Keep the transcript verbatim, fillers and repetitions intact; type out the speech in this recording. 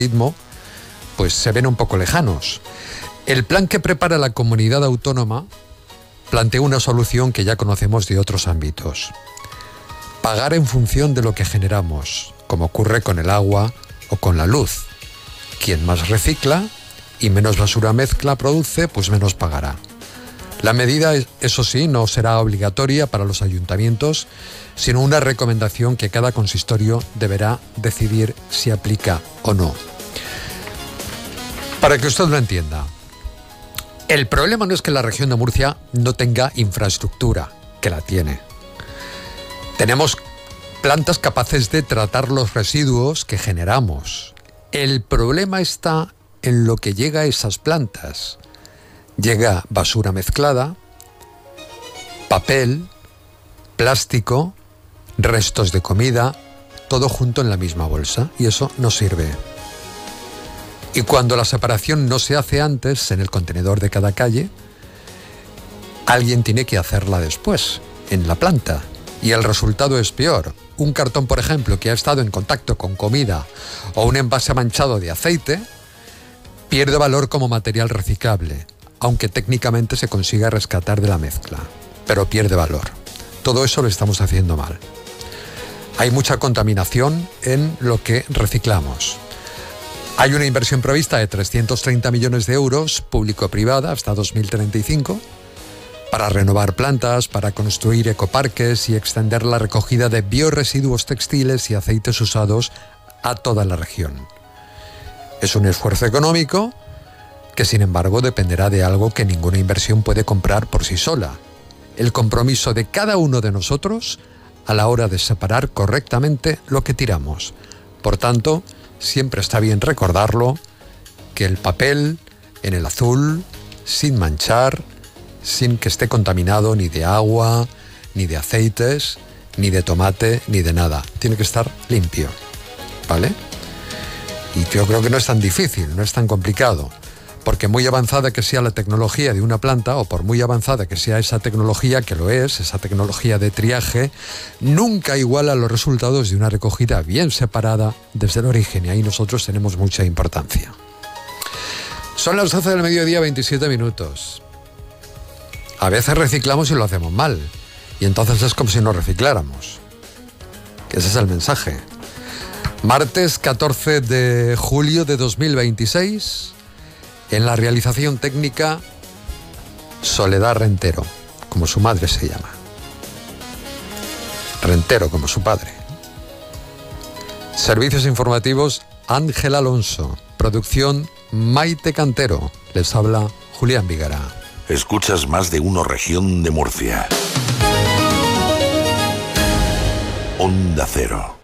ritmo, pues se ven un poco lejanos. El plan que prepara la comunidad autónoma plantea una solución que ya conocemos de otros ámbitos. Pagar en función de lo que generamos, como ocurre con el agua o con la luz. Quien más recicla y menos basura mezcla, produce, pues menos pagará. La medida, eso sí, no será obligatoria para los ayuntamientos, sino una recomendación que cada consistorio deberá decidir si aplica o no. Para que usted lo entienda, el problema no es que la región de Murcia no tenga infraestructura, que la tiene. Tenemos plantas capaces de tratar los residuos que generamos. El problema está en lo que llega a esas plantas. Llega basura mezclada, papel, plástico, restos de comida, todo junto en la misma bolsa, y eso no sirve. Y cuando la separación no se hace antes en el contenedor de cada calle, alguien tiene que hacerla después, en la planta, y el resultado es peor. Un cartón, por ejemplo, que ha estado en contacto con comida o un envase manchado de aceite, pierde valor como material reciclable, aunque técnicamente se consiga rescatar de la mezcla, pero pierde valor. Todo eso lo estamos haciendo mal. Hay mucha contaminación en lo que reciclamos. Hay una inversión prevista de trescientos treinta millones de euros, público-privada, hasta dos mil treinta y cinco, para renovar plantas, para construir ecoparques y extender la recogida de bioresiduos textiles y aceites usados a toda la región. Es un esfuerzo económico que, sin embargo, dependerá de algo que ninguna inversión puede comprar por sí sola: el compromiso de cada uno de nosotros a la hora de separar correctamente lo que tiramos. Por tanto, siempre está bien recordarlo, que el papel en el azul, sin manchar, sin que esté contaminado ni de agua, ni de aceites, ni de tomate, ni de nada. Tiene que estar limpio, ¿vale? Y yo creo que no es tan difícil, no es tan complicado, porque muy avanzada que sea la tecnología de una planta, o por muy avanzada que sea esa tecnología, que lo es, esa tecnología de triaje, nunca iguala los resultados de una recogida bien separada desde el origen, y ahí nosotros tenemos mucha importancia. Son las doce del mediodía, veintisiete minutos. A veces reciclamos y lo hacemos mal, y entonces es como si no recicláramos. Que ese es el mensaje. Martes catorce de julio de dos mil veintiséis... En la realización técnica, Soledad Rentero, como su madre se llama. Rentero, como su padre. Servicios informativos, Ángel Alonso. Producción, Maite Cantero. Les habla Julián Vigara. Escuchas Más de Uno Región de Murcia. Onda Cero.